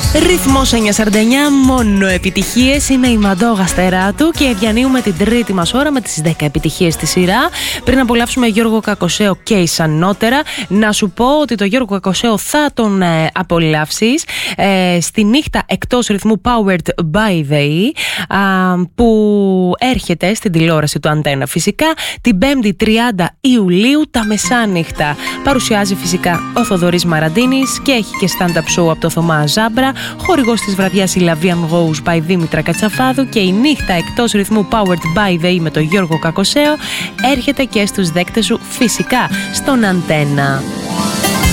Ρυθμός 949, μόνο επιτυχίες. Είναι η Μαντώ Γαστεράτου και διανύουμε την τρίτη μας ώρα με τις 10 επιτυχίες στη σειρά. Πριν απολαύσουμε Γιώργο Κακοσέο και Ισανότερα, να σου πω ότι το Γιώργο Κακοσέο θα τον απολαύσεις στη νύχτα εκτός ρυθμού Powered by the E, που έρχεται στην τηλεόραση του Αντένα φυσικά την 5η 30 Ιουλίου τα μεσάνυχτα. Παρουσιάζει φυσικά ο Θοδωρής Μαραντίνης και έχει και stand-up show από το Θωμά Ζάμπρα. Χορηγός της βραδιάς η Lavian Rose by Δήμητρα Κατσαφάδου, και η νύχτα εκτός ρυθμού Powered by the E με τον Γιώργο Κακοσέο έρχεται και στους δέκτες σου φυσικά στον Αντένα.